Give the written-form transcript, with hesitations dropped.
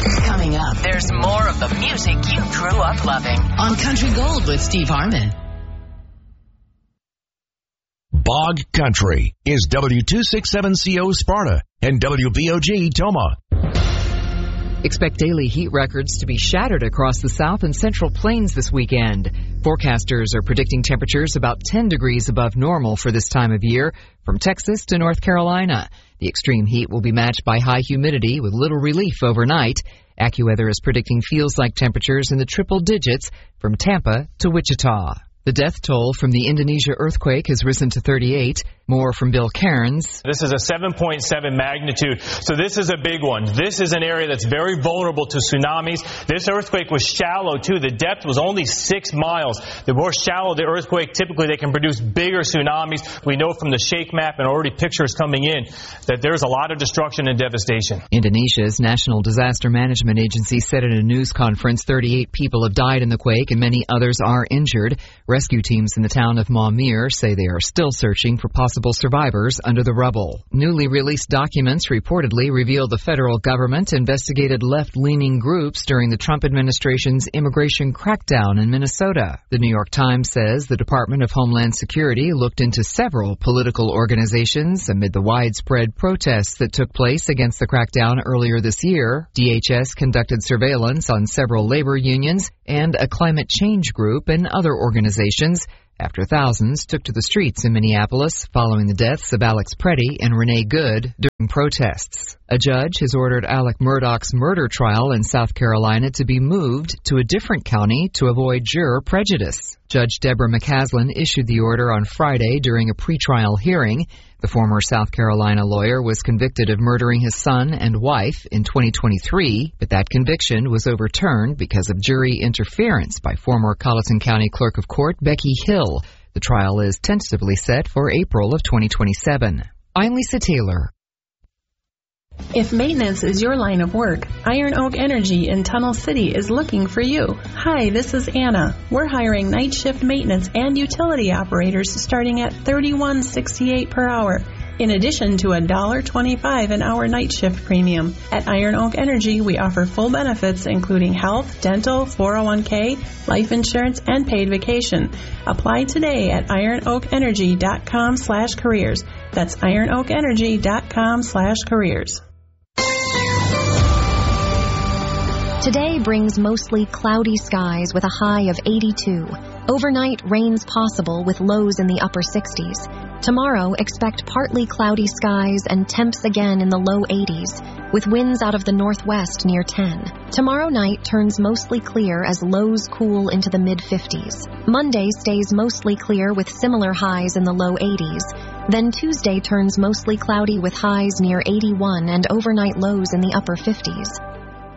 Coming up, there's more of the music you grew up loving on Country Gold with Steve Harmon. Bog Country is W267CO Sparta and WBOG Toma. Expect daily heat records to be shattered across the South and Central Plains this weekend. Forecasters are predicting temperatures about 10 degrees above normal for this time of year, from Texas to North Carolina. The extreme heat will be matched by high humidity with little relief overnight. AccuWeather is predicting feels-like temperatures in the triple digits from Tampa to Wichita. The death toll from the Indonesia earthquake has risen to 38. More from Bill Cairns. This is a 7.7 magnitude, so this is a big one. This is an area that's very vulnerable to tsunamis. This earthquake was shallow, too. The depth was only 6 miles. The more shallow the earthquake, typically they can produce bigger tsunamis. We know from the shake map and already pictures coming in that there's a lot of destruction and devastation. Indonesia's National Disaster Management Agency said in a news conference 38 people have died in the quake and many others are injured. Rescue teams in the town of Maumere say they are still searching for possible survivors under the rubble. Newly released documents reportedly reveal the federal government investigated left-leaning groups during the Trump administration's immigration crackdown in Minnesota. The New York Times says the Department of Homeland Security looked into several political organizations amid the widespread protests that took place against the crackdown earlier this year. DHS conducted surveillance on several labor unions and a climate change group and other organizations after thousands took to the streets in Minneapolis following the deaths of Alex Preddy and Renee Good during protests. A judge has ordered Alec Murdaugh's murder trial in South Carolina to be moved to a different county to avoid juror prejudice. Judge Deborah McCaslin issued the order on Friday during a pretrial hearing. The former South Carolina lawyer was convicted of murdering his son and wife in 2023, but that conviction was overturned because of jury interference by former Colleton County Clerk of Court Becky Hill. The trial is tentatively set for April of 2027. I'm Lisa Taylor. If maintenance is your line of work, Iron Oak Energy in Tunnel City is looking for you. Hi, this is Anna. We're hiring night shift maintenance and utility operators starting at $31.68 per hour, in addition to $1.25 an hour night shift premium. At Iron Oak Energy, we offer full benefits including health, dental, 401k, life insurance, and paid vacation. Apply today at ironoakenergy.com/careers. That's ironoakenergy.com/careers. Today brings mostly cloudy skies with a high of 82. Overnight, rains possible with lows in the upper 60s. Tomorrow, expect partly cloudy skies and temps again in the low 80s, with winds out of the northwest near 10. Tomorrow night turns mostly clear as lows cool into the mid-50s. Monday stays mostly clear with similar highs in the low 80s. Then Tuesday turns mostly cloudy with highs near 81 and overnight lows in the upper 50s.